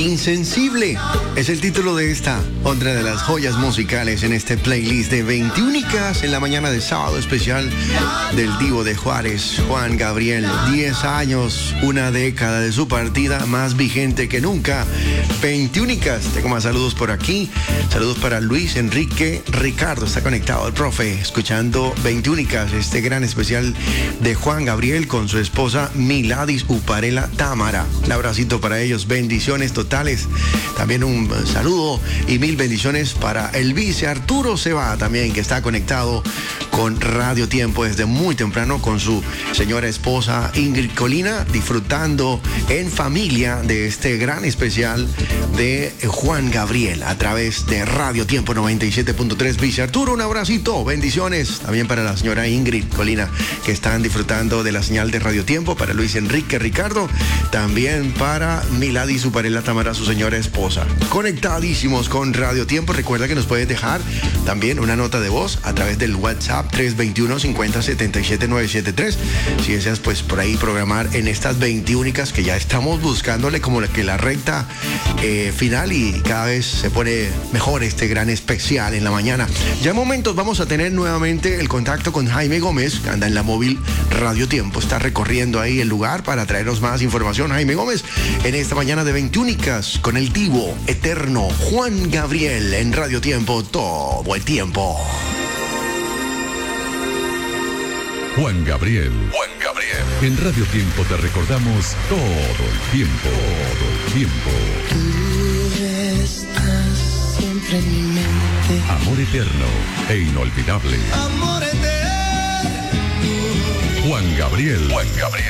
Insensible es el título de esta, otra de las joyas musicales en este playlist de 21 en la mañana de sábado especial del Divo de Juárez, Juan Gabriel. 10 años, una década de su partida, más vigente que nunca. 21. Tengo más saludos por aquí. Saludos para Luis Enrique Ricardo, está conectado el profe, escuchando 21, este gran especial de Juan Gabriel con su esposa Miladis Uparela Támara. Un abracito para ellos, bendiciones totales. También un saludo y mil bendiciones para el vice Arturo Ceba también, que está conectado con Radio Tiempo desde muy temprano con su señora esposa Ingrid Colina, disfrutando en familia de este gran especial de Juan Gabriel a través de Radio Tiempo 97.3. Vice Arturo, un abracito, bendiciones también para la señora Ingrid Colina, que están disfrutando de la señal de Radio Tiempo, para Luis Enrique Ricardo, también para Miladis Uparela Tamara, su señora esposa. Conectadísimos con Radio Tiempo. Recuerda que nos puedes dejar también una nota de voz a través del WhatsApp 321-50-77-973. Si deseas, pues por ahí programar en estas 21 que ya estamos buscándole como la recta final, y cada vez se pone mejor este gran especial en la mañana. Ya en momentos vamos a tener nuevamente el contacto con Jaime Gómez, que anda en la móvil Radio Tiempo. Está recorriendo ahí el lugar para traernos más información. Jaime Gómez, en esta mañana de 21 con el divo eterno Juan Gabriel en Radio Tiempo todo el tiempo. Juan Gabriel. En Radio Tiempo te recordamos todo el tiempo. Tú estás siempre en mi mente. Amor eterno e inolvidable. Amor eterno. Juan Gabriel.